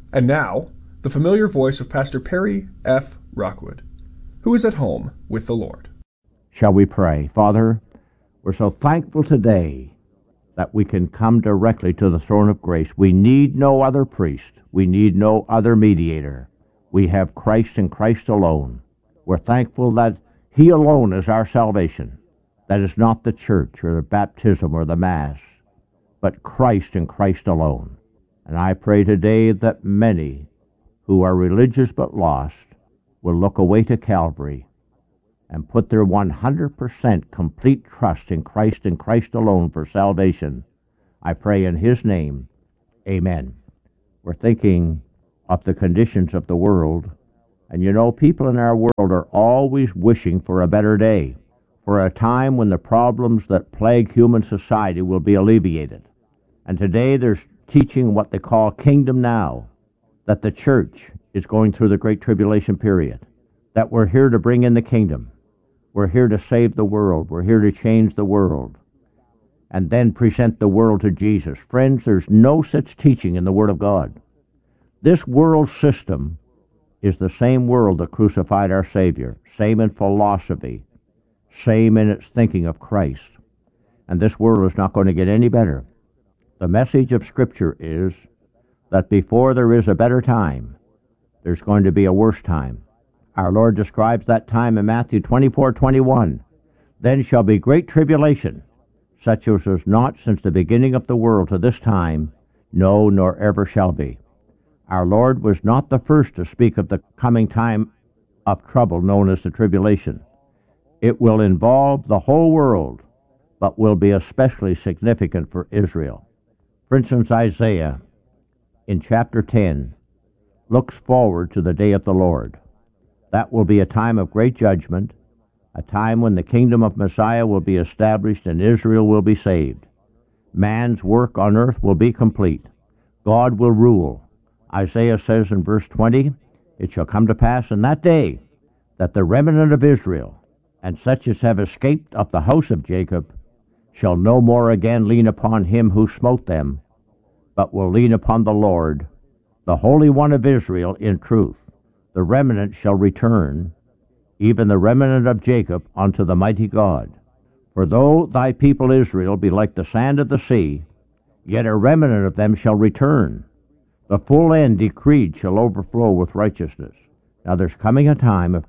And now, the familiar voice of Pastor Perry F. Rockwood, who is at home with the Lord. Shall we pray? Father, we're so thankful today that we can come directly to the throne of grace. We need no other priest. We need no other mediator. We have Christ and Christ alone. We're thankful that He alone is our salvation. That is not the church or the baptism or the Mass, but Christ and Christ alone. And I pray today that many who are religious but lost will look away to Calvary and put their 100% complete trust in Christ and Christ alone for salvation. I pray in His name, amen. We're thinking of the conditions of the world, and you know, people in our world are always wishing for a better day, for a time when the problems that plague human society will be alleviated. And today there's teaching what they call Kingdom Now, that the church is going through the Great Tribulation period, that we're here to bring in the kingdom. We're here to save the world. We're here to change the world and then present the world to Jesus. Friends, there's no such teaching in the Word of God. This world system is the same world that crucified our Savior, same in philosophy, same in its thinking of Christ. And this world is not going to get any better. The message of Scripture is that before there is a better time, there's going to be a worse time. Our Lord describes that time in Matthew 24:21. Then shall be great tribulation, such as was not since the beginning of the world to this time, no, nor ever shall be. Our Lord was not the first to speak of the coming time of trouble known as the tribulation. It will involve the whole world, but will be especially significant for Israel. For instance, Isaiah, in chapter 10, looks forward to the day of the Lord. That will be a time of great judgment, a time when the kingdom of Messiah will be established and Israel will be saved. Man's work on earth will be complete. God will rule. Isaiah says in verse 20, it shall come to pass in that day that the remnant of Israel, and such as have escaped of the house of Jacob, shall no more again lean upon him who smote them, but will lean upon the Lord, the Holy One of Israel, in truth. The remnant shall return, even the remnant of Jacob, unto the mighty God. For though thy people Israel be like the sand of the sea, yet a remnant of them shall return. The full end decreed shall overflow with righteousness. Now there's coming a time of